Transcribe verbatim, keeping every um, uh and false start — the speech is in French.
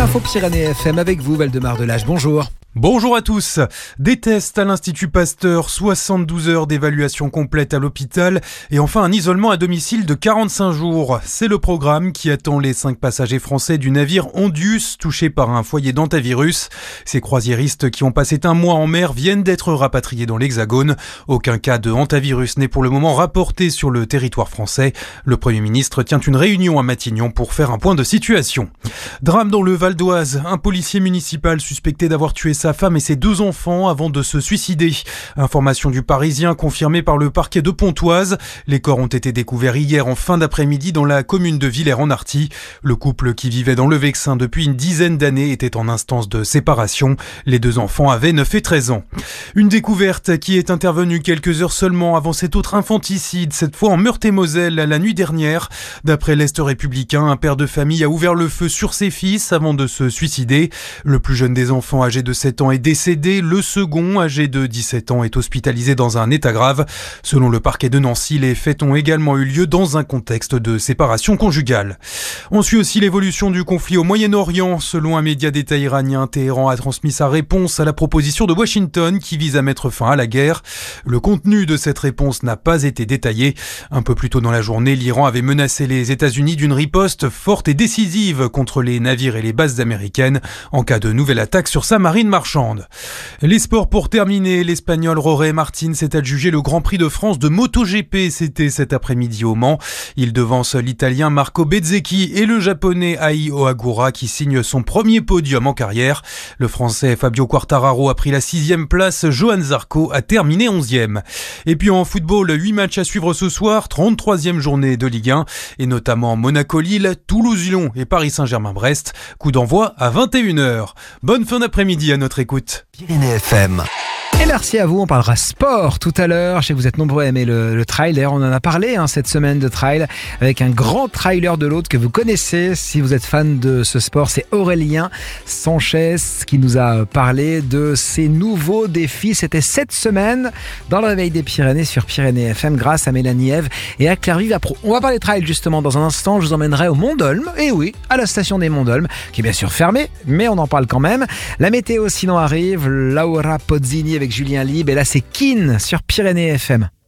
Info Pyrénées F M avec vous, Valdemar Delage. Bonjour. Bonjour à tous. Des tests à l'Institut Pasteur, soixante-douze heures d'évaluation complète à l'hôpital et enfin un isolement à domicile de quarante-cinq jours. C'est le programme qui attend les cinq passagers français du navire Ondius touché par un foyer d'hantavirus. Ces croisiéristes qui ont passé un mois en mer viennent d'être rapatriés dans l'Hexagone. Aucun cas de hantavirus n'est pour le moment rapporté sur le territoire français. Le Premier ministre tient une réunion à Matignon pour faire un point de situation. Drame dans le Val d'Oise. Un policier municipal suspecté d'avoir tué sa femme et ses deux enfants avant de se suicider. Information du Parisien confirmée par le parquet de Pontoise. Les corps ont été découverts hier en fin d'après-midi dans la commune de Villers-en-Arthy. Le couple qui vivait dans le Vexin depuis une dizaine d'années était en instance de séparation. Les deux enfants avaient neuf et treize ans. Une découverte qui est intervenue quelques heures seulement avant cet autre infanticide, cette fois en Meurthe-et-Moselle la nuit dernière. D'après l'Est républicain, un père de famille a ouvert le feu sur ses fils avant de se suicider. Le plus jeune des enfants, âgé de sept ans, est décédé. Le second, âgé de dix-sept ans, est hospitalisé dans un état grave. Selon le parquet de Nancy, les faits ont également eu lieu dans un contexte de séparation conjugale. On suit aussi l'évolution du conflit au Moyen-Orient. Selon un média d'État iranien, Téhéran a transmis sa réponse à la proposition de Washington qui vise à mettre fin à la guerre. Le contenu de cette réponse n'a pas été détaillé. Un peu plus tôt dans la journée, l'Iran avait menacé les États-Unis d'une riposte forte et décisive contre les navires et les bases américaines en cas de nouvelle attaque sur sa marine marchande. Les sports pour terminer, l'Espagnol Jorge Martín s'est adjugé le Grand Prix de France de MotoGP. C'était cet après-midi au Mans. Il devance l'Italien Marco Bezzecchi et le Japonais Ai Ohagura qui signe son premier podium en carrière. Le Français Fabio Quartararo a pris la sixième place. Johan Zarco a terminé onzième. Et puis en football, huit matchs à suivre ce soir, trente-troisième journée de Ligue un et notamment Monaco-Lille, Toulouse-Lyon et Paris Saint-Germain-Brest. Coup d'envoi à vingt et une heures. Bonne fin d'après-midi à notre écoute. Pyrénées F M. Et merci à vous, on parlera sport tout à l'heure. Je sais que vous êtes nombreux à aimer le, le trail. D'ailleurs, on en a parlé hein, cette semaine de trail avec un grand trailer de l'autre que vous connaissez. Si vous êtes fan de ce sport, c'est Aurélien Sanchez qui nous a parlé de ses nouveaux défis. C'était cette semaine dans le Réveil des Pyrénées sur Pyrénées F M grâce à Mélanie Ève et à Claire Viva Pro. On va parler trail justement dans un instant. Je vous emmènerai au Mont d'Olme. Et oui, à la station des Monts d'Olme qui est bien sûr fermée, mais on en parle quand même. La météo sinon arrive. Laura Pozzini avec Julien Libre et là c'est Kin sur Pyrénées F M.